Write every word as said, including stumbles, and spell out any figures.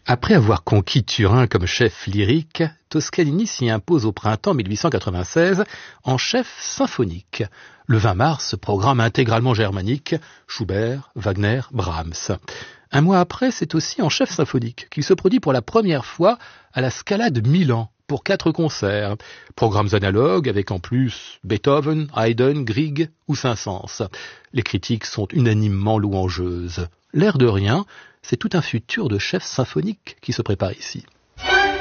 Après avoir conquis Turin comme chef lyrique, Toscanini s'y impose au printemps mille huit cent quatre-vingt-seize en chef symphonique. Le vingt mars, programme intégralement germanique, Schubert, Wagner, Brahms. Un mois après, c'est aussi en chef symphonique qu'il se produit pour la première fois à la Scala de Milan pour quatre concerts. Programmes analogues avec en plus Beethoven, Haydn, Grieg ou Saint-Saëns. Les critiques sont unanimement louangeuses. L'air de rien, c'est tout un futur de chef symphonique qui se prépare ici.